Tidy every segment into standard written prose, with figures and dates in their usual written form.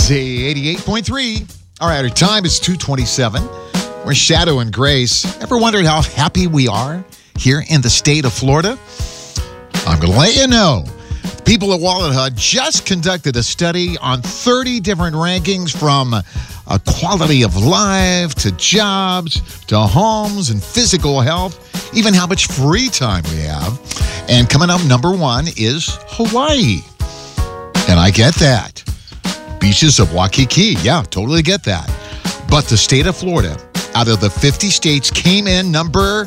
Z88.3. All right, our time is 2:27. We're Shadow and Grace. Ever wondered how happy we are here in the state of Florida? I'm going to let you know. People at Wallet Hut just conducted a study on 30 different rankings from quality of life to jobs to homes and physical health, even how much free time we have. And coming up, number one is Hawaii. And I get that. Beaches of Waikiki. Yeah, totally get that. But the state of Florida, out of the 50 states, came in number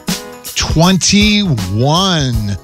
21.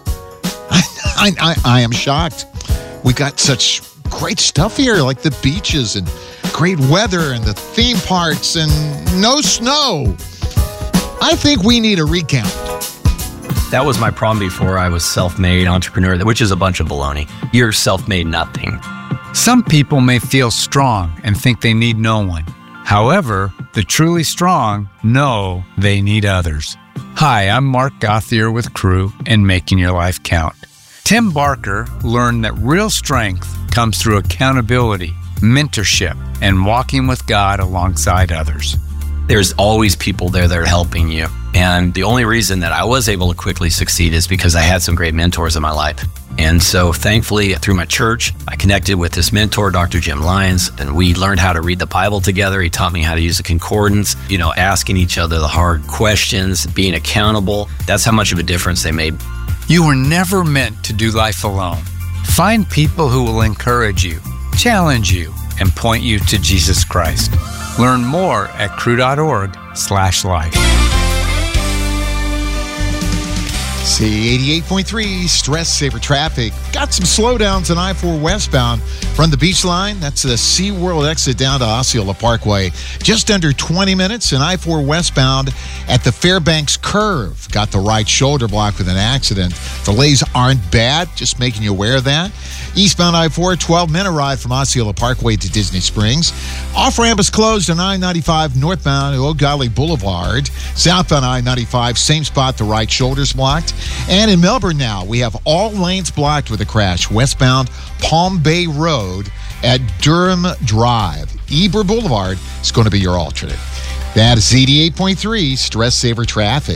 I am shocked. We got such great stuff here, like the beaches and great weather and the theme parks and no snow. I think we need a recount. That was my problem before I was self-made entrepreneur, which is a bunch of baloney. You're self-made nothing. Some people may feel strong and think they need no one. However, the truly strong know they need others. Hi, I'm Mark Gauthier with Crew and Making Your Life Count. Tim Barker learned that real strength comes through accountability, mentorship, and walking with God alongside others. There's always people there that are helping you. And the only reason that I was able to quickly succeed is because I had some great mentors in my life. And so thankfully, through my church, I connected with this mentor, Dr. Jim Lyons, and we learned how to read the Bible together. He taught me how to use a concordance, asking each other the hard questions, being accountable. That's how much of a difference they made. You were never meant to do life alone. Find people who will encourage you, challenge you, and point you to Jesus Christ. Learn more at crew.org/life. C88.3, Stress Saver Traffic. Got some slowdowns on I-4 westbound from the beach line. That's the SeaWorld exit down to Osceola Parkway. Just under 20 minutes in I-4 westbound at the Fairbanks curve. Got the right shoulder blocked with an accident. Delays aren't bad, just making you aware of that. Eastbound I-4, 12-minute ride from Osceola Parkway to Disney Springs. Off-ramp is closed on I-95 northbound Oak Valley Boulevard. Southbound I-95, same spot, the right shoulder's blocked. And in Melbourne now, we have all lanes blocked with a crash. Westbound Palm Bay Road at Durham Drive. Eber Boulevard is going to be your alternate. That is Z88.3, Stress Saver Traffic.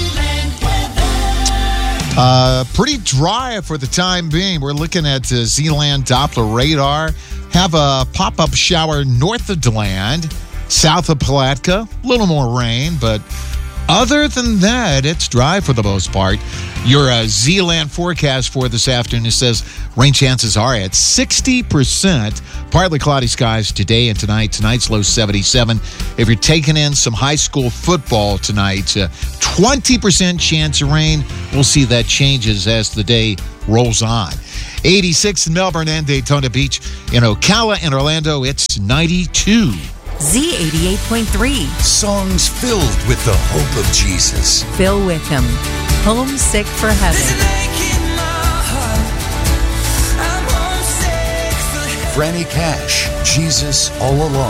Pretty dry for the time being. We're looking at Zealand Doppler radar. Have a pop-up shower north of DeLand, south of Palatka. A little more rain, but other than that, it's dry for the most part. Your Zealand forecast for this afternoon says rain chances are at 60%. Partly cloudy skies today and tonight. Tonight's low 77. If you're taking in some high school football tonight, 20% chance of rain. We'll see that changes as the day rolls on. 86 in Melbourne and Daytona Beach. In Ocala and Orlando, it's 92. Z88.3. Songs filled with the hope of Jesus. Bill Wickham, Homesick for Heaven. Franny Cash, Jesus All Along.